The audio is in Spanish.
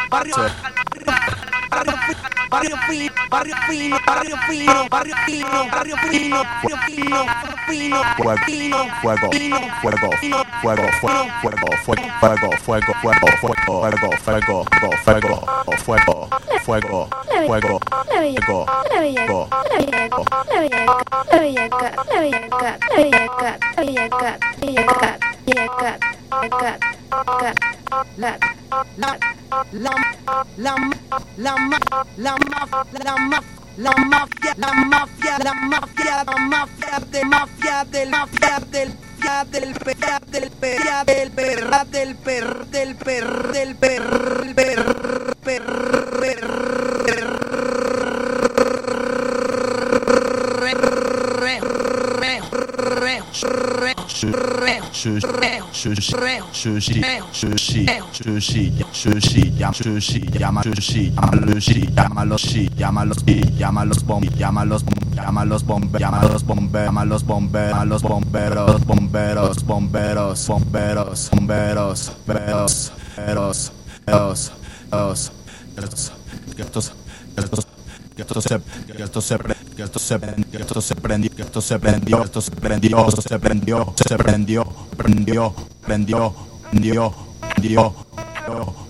barrio fino, barrio fino, barrio fino, barrio fino, barrio fino, barrio fino, fino, fuego, fino, fuego, fino, fuego, fino, fuego, fuego, fuego, fuego, fuego, fuego, fuego, fuego, fuego, fuego, fuego, fuego, fuego, La bellaca, la bellaca, la bellaca, la bellaca, la bellaca, la bellaca, la bellaca, la bellaca, bellaca, bellaca, bellaca, la prendió.